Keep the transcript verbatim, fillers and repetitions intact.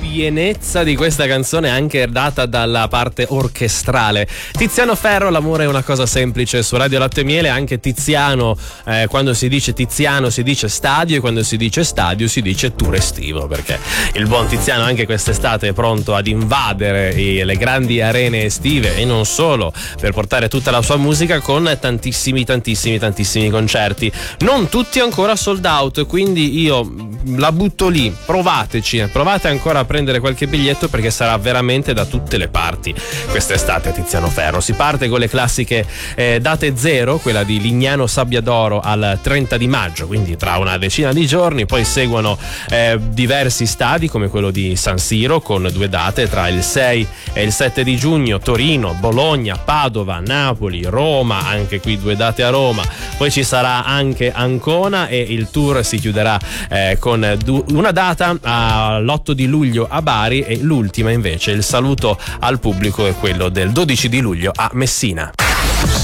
pienezza di questa canzone è anche data dalla parte orchestrale. Tiziano Ferro, l'amore è una cosa semplice su Radio Latte e Miele. Anche Tiziano, eh, quando si dice Tiziano si dice stadio, e quando si dice stadio si dice tour estivo, perché il buon Tiziano anche quest'estate è pronto ad invadere i, le grandi arene estive e non solo, per portare tutta la sua musica con tantissimi tantissimi tantissimi concerti, non tutti ancora sold out, quindi io la butto lì, provateci, provate ancora a prendere qualche biglietto, perché sarà veramente da tutte le parti quest'estate Tiziano Ferro. Si parte con le classiche eh, date zero, quella di Lignano Sabbiadoro al trenta di maggio, quindi tra una decina di giorni. Poi seguono eh, diversi stadi come quello di San Siro, con due date tra il sei e il sette di giugno, Torino, Bologna, Padova, Napoli, Roma, anche qui due date a Roma. Poi ci sarà anche Ancona, e il tour si chiuderà eh, con du- una data all'otto di luglio a Bari, e l'ultima invece, il saluto al pubblico, è quello del dodici di luglio a Messina.